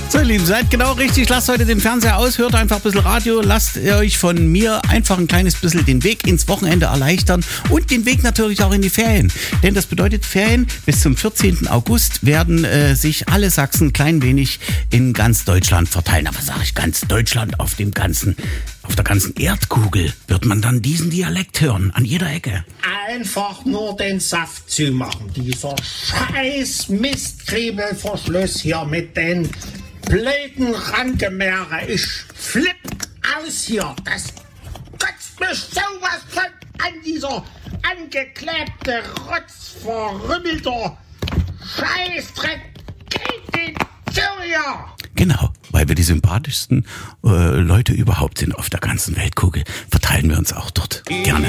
So, ihr Lieben, seid genau richtig. Lasst heute den Fernseher aus, hört einfach ein bisschen Radio. Lasst euch von mir einfach ein kleines bisschen den Weg ins Wochenende erleichtern und den Weg natürlich auch in die Ferien. Denn das bedeutet Ferien. Bis zum 14. August werden sich alle Sachsen klein wenig in ganz Deutschland verteilen. Aber sage ich ganz Deutschland, auf der ganzen Erdkugel wird man dann diesen Dialekt hören, an jeder Ecke. Einfach nur den Saft zumachen. Dieser scheiß Mistkriebelverschluss hier mit den blöden Rankemeere. Ich flipp aus hier. Das kotzt mich sowas von an, dieser angeklebte, rotzverrümmelter Scheißdreck. Geht den zu hier! Genau, weil wir die sympathischsten Leute überhaupt sind auf der ganzen Weltkugel, verteilen wir uns auch dort. Gerne.